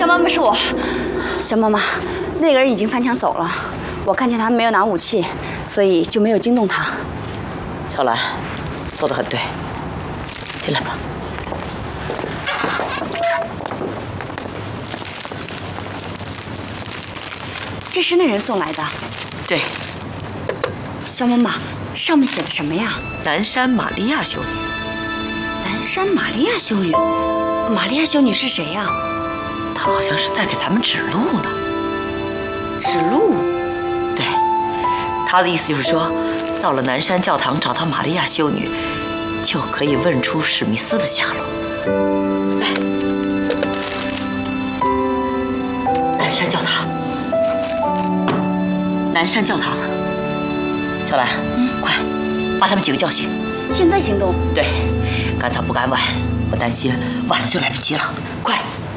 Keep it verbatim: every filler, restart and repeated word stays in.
妈妈是我，小妈妈，那个人已经翻墙走了，我看见他没有拿武器，所以就没有惊动他。 小兰，做得很对，进来吧。 这是那人送来的。 对。 小妈妈，上面写的什么呀？ 南山玛利亚修女。 南山玛利亚修女，玛利亚修女是谁呀？ 她好像是在给咱们指路呢。 指路？ 对，她的意思就是说，到了南山教堂找到玛利亚修女，就可以问出史密斯的下落。来，南山教堂。南山教堂。小兰，嗯，快，把他们几个叫醒。 现在行动？ 对，赶早不赶晚，我担心晚了就来不及了。快！